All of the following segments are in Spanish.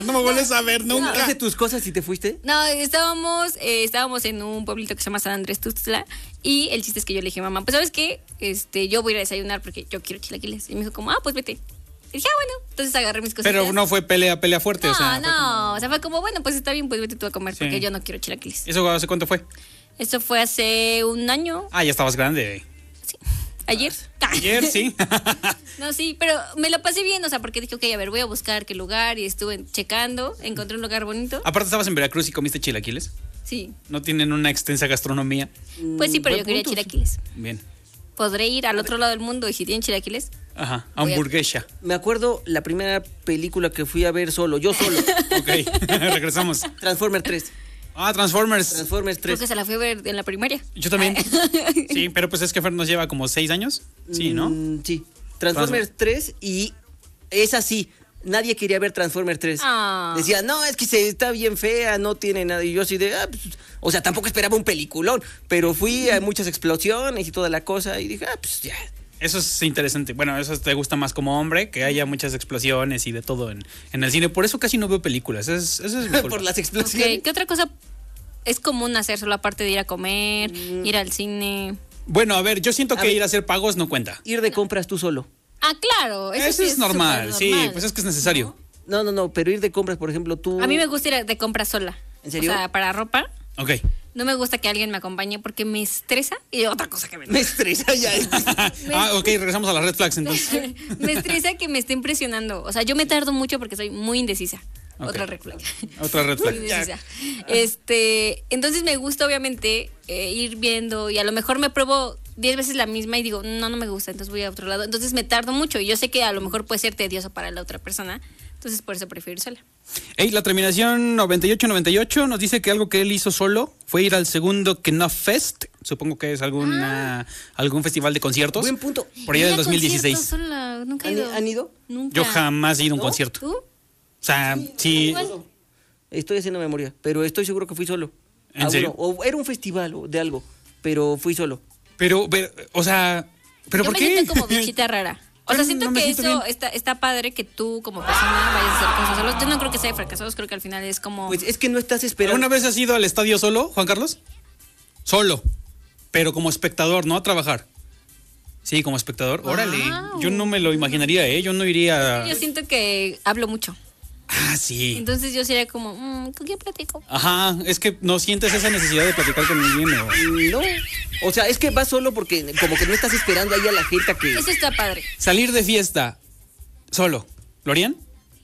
No me vuelves a ver nunca. ¿Hace tus cosas y te fuiste? No, estábamos en un pueblito que se llama San Andrés Tuxtla. Y el chiste es que yo le dije, mamá, pues ¿sabes qué? Yo voy a ir a desayunar porque yo quiero chilaquiles. Y me dijo como, pues vete. Y dije, bueno, entonces agarré mis cositas. Pero no fue pelea fuerte, no, o sea. No, o sea, fue como, bueno, pues está bien, pues vete tú a comer porque yo no quiero chilaquiles. ¿Eso hace cuánto fue? Eso fue hace un año. Ah, ya estabas grande. Sí. ¿Ayer? Ayer, sí. No, sí, pero me lo pasé bien, o sea, porque dije, ok, a ver, voy a buscar qué lugar y estuve checando, encontré un lugar bonito. Aparte estabas en Veracruz y comiste chilaquiles. Sí. ¿No tienen una extensa gastronomía? Pues sí, pero yo quería chilaquiles. Bien. Podré ir al otro lado del mundo y si tienen chilaquiles. Ajá, hamburguesa. Me acuerdo la primera película que fui a ver solo, yo solo. Ok, regresamos. Transformers 3. Ah, Transformers 3. Creo que se la fui a ver en la primaria. Yo también. Sí, pero pues es que Fer nos lleva como 6 años. Sí, ¿no? Sí. Transformers 3 y es así. Nadie quería ver Transformers 3. Decía, no, es que está bien fea, no tiene nada. Y yo así de, pues, o sea, tampoco esperaba un peliculón, pero fui a muchas explosiones y toda la cosa y dije, pues ya. Eso es interesante. Bueno, eso te gusta más como hombre, que haya muchas explosiones y de todo en el cine. Por eso casi no veo películas. Eso es mi culpa. Por las explosiones. Okay. ¿Qué otra cosa es común hacer solo aparte de ir a comer, ir al cine? Bueno, a ver, yo siento que ir a hacer pagos no cuenta. Ir de compras tú solo. Ah, claro. Eso sí es normal, sí, normal. pues es que es necesario. No, pero ir de compras, por ejemplo, tú... A mí me gusta ir de compras sola. ¿En serio? O sea, para ropa. Ok. No me gusta que alguien me acompañe porque me estresa y otra cosa que Me estresa ya. Ok, regresamos a las red flags entonces. Me estresa que me esté impresionando. O sea, yo me tardo mucho porque soy muy indecisa. Okay. Otra red flag. Otra red flag. Muy indecisa. Entonces me gusta obviamente ir viendo y a lo mejor me pruebo 10 veces la misma y digo, no me gusta, entonces voy a otro lado. Entonces me tardo mucho y yo sé que a lo mejor puede ser tedioso para la otra persona. Entonces por eso prefiero ir sola. La terminación 9898 nos dice que algo que él hizo solo fue ir al segundo Knopf Fest. Supongo que es algún festival de conciertos. Buen punto. Por allá del 2016. Sola. Nunca he ido. ¿Han ido? Nunca. Yo jamás he ido a un ¿No? concierto. ¿Tú? O sea, sí. Estoy haciendo memoria, pero estoy seguro que fui solo. ¿En serio? O era un festival de algo, pero fui solo. Pero o sea, ¿pero yo por me qué? siento como bichita rara. O sea, siento No me que siento eso está padre que tú como persona vayas a hacer cosas solos. Yo no creo que sea de fracasados, creo que al final es como... Pues es que no estás esperando. ¿Alguna vez has ido al estadio solo, Juan Carlos? Solo, pero como espectador, no a trabajar. Sí, como espectador. Wow. Órale, yo no me lo imaginaría, yo no iría... Yo siento que hablo mucho. Ah, sí. Entonces yo sería como, ¿con quién platico? Ajá, es que no sientes esa necesidad de platicar con alguien. No. O sea, es que vas solo porque como que no estás esperando ahí a la gente a que... Eso está padre. Salir de fiesta solo. ¿Lo harían?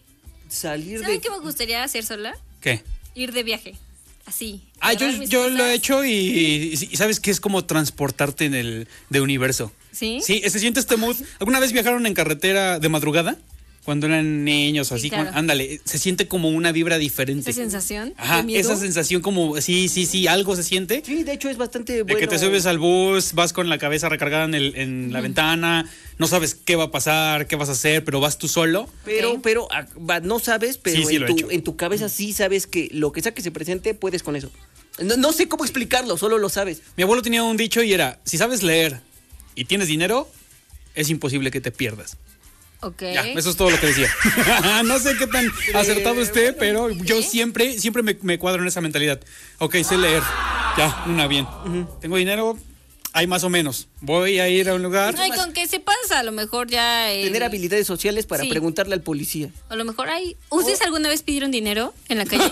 Salir ¿Saben de... qué me gustaría hacer sola? ¿Qué? Ir de viaje. Así. Ah, agarrar mis yo lo cosas. he hecho y sabes que es como transportarte en el de universo. ¿Sí? Sí, se siente este mood. ¿Alguna vez viajaron en carretera de madrugada? Cuando eran niños o Sí, así. claro. Ándale, se siente como una vibra diferente. Esa sensación Ajá, de miedo. esa sensación como, sí, algo se siente. Sí, de hecho es bastante De bueno. que te subes al bus, vas con la cabeza recargada en la ventana, no sabes qué va a pasar, qué vas a hacer, pero vas tú solo. Pero no sabes, pero Sí, lo he hecho. en tu cabeza sí sabes que lo que sea que se presente, puedes con eso. No sé cómo explicarlo, solo lo sabes. Mi abuelo tenía un dicho y era, si sabes leer y tienes dinero, es imposible que te pierdas. Ok. Ya, eso es todo lo que decía. No sé qué tan acertado esté, pero yo siempre me cuadro en esa mentalidad. Ok, sé leer. Ya, una bien. Tengo dinero, hay más o menos. Voy a ir a un lugar. No, y con que sepas, a lo mejor ya... Tener habilidades sociales para Sí. preguntarle al policía. A lo mejor hay... ¿Ustedes alguna vez pidieron dinero en la calle?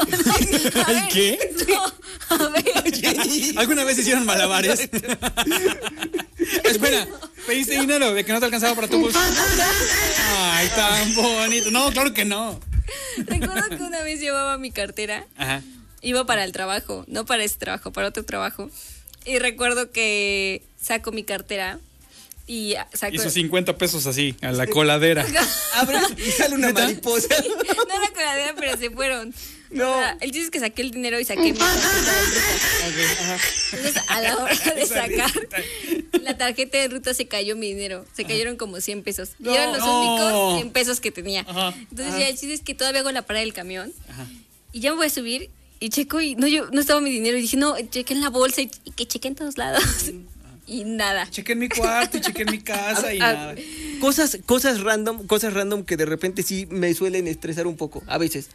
¿Ay, qué? No, a ver. ¿Alguna vez hicieron malabares? Espera, ¿pediste dinero de que no te alcanzaba para tu bus? Ay, tan bonito. No, claro que no. Recuerdo que una vez llevaba mi cartera. Ajá. Iba para el trabajo, no para ese trabajo, para otro trabajo. Y recuerdo que saco mi cartera y saco... Hizo 50 pesos así, a la coladera. Abre y sale una mariposa. No era coladera, pero se fueron. No. O sea, el chiste es que saqué el dinero y saqué mi tarjeta de ruta. Entonces, a la hora de sacar la tarjeta de ruta, se cayó mi dinero. Se cayeron como 100 pesos. Y eran los únicos 100 pesos que tenía. Ajá. Entonces, ya el chiste es que todavía hago la parada del camión. Y ya me voy a subir y checo y no estaba mi dinero. Y dije, no, chequé en la bolsa y que chequé en todos lados. Y nada. Chequé en mi cuarto, chequé en mi casa y nada. Cosas random que de repente sí me suelen estresar un poco, a veces.